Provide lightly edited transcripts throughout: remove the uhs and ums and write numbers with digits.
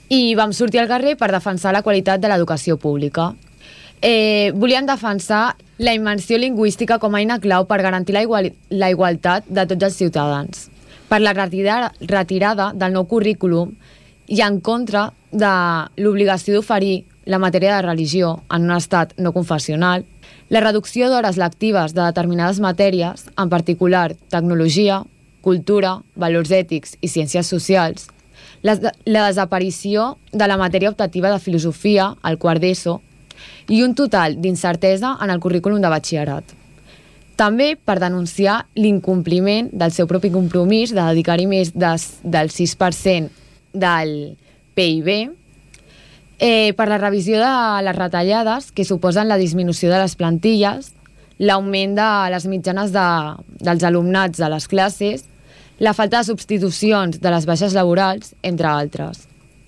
i vam sortir al carrer per defensar la qualitat de l'educació pública. Volíem defensar la immersió lingüística com a eina clau per garantir la igualtat de tots els ciutadans, per la retirada del nou currículum i en contra de l'obligació d'oferir la matèria de religió en un estat no confessional, la reducció d'hores lectives de determinades matèries, en particular tecnologia, cultura, valors ètics i ciències socials, la desaparició de la matèria optativa de filosofia al quart d'ESO i un total d'incertesa en el currículum de batxillerat. També per denunciar l'incompliment del seu propi compromís de dedicar-hi més del 6% del PIB, per la revisió de les retallades que suposen la disminució de les plantilles, l'augment de les mitjanes dels alumnats de les classes, la falta de substitucions de les baixes laborals, entre altres.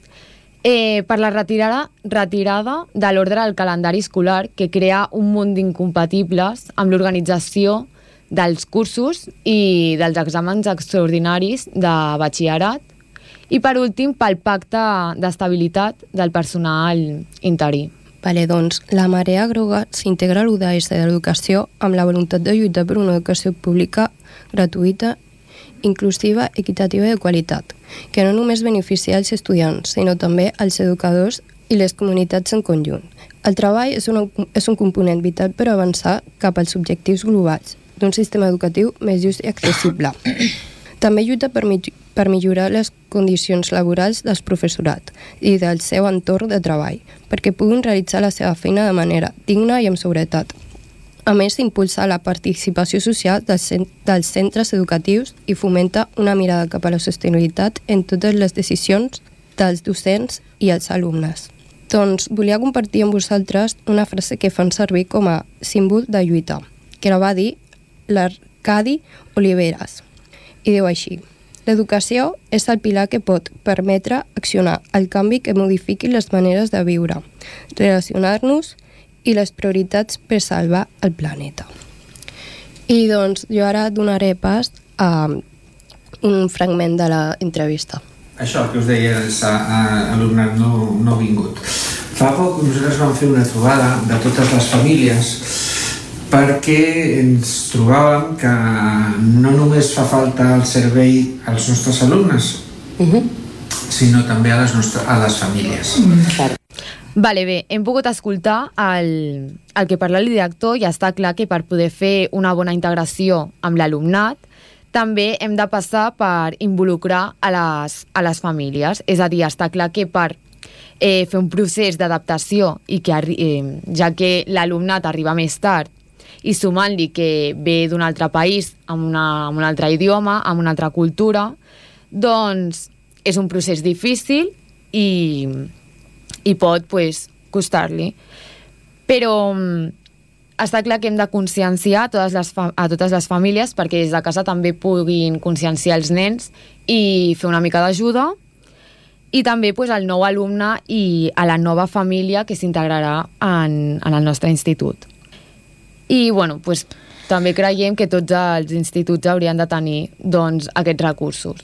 Per la retirada de l'ordre del calendari escolar, que crea un munt d'incompatibles amb l'organització dels cursos i dels exàmens extraordinaris de batxillerat, i per últim pel pacte d'estabilitat del personal interí. Vale, doncs la Marea Groga s'integra a l'UDS de l'Educació amb la voluntat de lluitar per una educació pública gratuïta, inclusiva, equitativa i de qualitat, que no només beneficia els estudiants, sinó també els educadors i les comunitats en conjunt. El treball és un component vital per avançar cap als objectius globals d'un sistema educatiu més just i accessible. També lluita per millorar les condicions laborals del professorat i del seu entorn de treball, perquè puguin realitzar la seva feina de manera digna i amb seguretat. A més, impulsa la participació social dels centres educatius i fomenta una mirada cap a la sostenibilitat en totes les decisions dels docents i els alumnes. Doncs volia compartir amb vosaltres una frase que fan servir com a símbol de lluita, que la va dir l'Arcadi Oliveras. I diu així: l'educació és el pilar que pot permetre accionar el canvi que modifiqui les maneres de viure, relacionar-nos i les prioritats per salvar el planeta. I doncs jo ara donaré pas a un fragment de l'entrevista. Això que us deia, alumnat no vingut. Fa poc nosaltres vam fer una trobada de totes les famílies perquè ens trobàvem que no només fa falta el servei als nostres alumnes, sinó també a les famílies. Vale, bé, hem pogut escoltar el que parla el director i està clar que per poder fer una bona integració amb l'alumnat també hem de passar per involucrar a les famílies. És a dir, està clar que per fer un procés d'adaptació i que ja que l'alumnat arriba més tard i sumant-li que ve d'un altre país, amb un altre idioma, amb una altra cultura, doncs és un procés difícil i pot costar-li. Però està clar que hem de conscienciar a totes les famílies perquè des de casa també puguin conscienciar els nens i fer una mica d'ajuda, i també al nou alumne i a la nova família que s'integrarà en el nostre institut. I també creiem que tots els instituts haurien de tenir aquests recursos.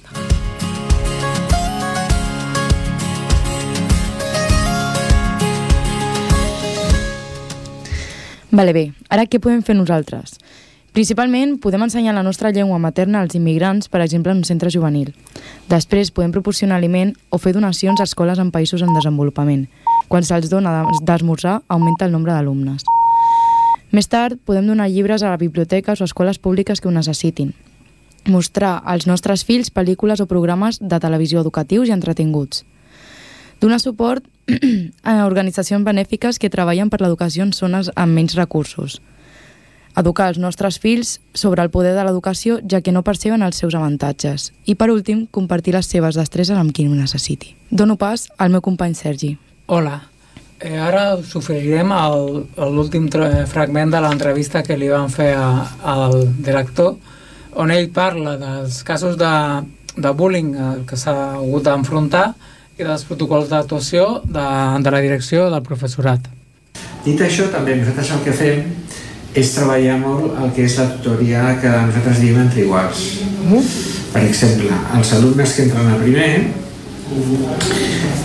Vale, bé, ara què podem fer nosaltres? Principalment, podem ensenyar la nostra llengua materna als immigrants, per exemple, en un centre juvenil. Després, podem proporcionar aliment o fer donacions a escoles en països en desenvolupament. Quan se'ls dona d'esmorzar, augmenta el nombre d'alumnes. Més tard, podem donar llibres a biblioteques o escoles públiques que ho necessitin. Mostrar als nostres fills pel·lícules o programes de televisió educatius i entretinguts. Donar suport a organitzacions benèfiques que treballen per l'educació en zones amb menys recursos. Educar els nostres fills sobre el poder de l'educació, ja que no perceben els seus avantatges. I per últim, compartir les seves destreses amb qui ho necessiti. Dono pas al meu company Sergi. Hola. Ara us oferirem l'últim fragment de l'entrevista que li vam fer al director, on ell parla dels casos de bullying que s'ha hagut d'enfrontar i dels protocols d'actuació de la direcció del professorat. Dit això, també nosaltres el que fem és treballar molt el que és la tutoria que nosaltres diem entre iguals. Per exemple, els alumnes que entren a primer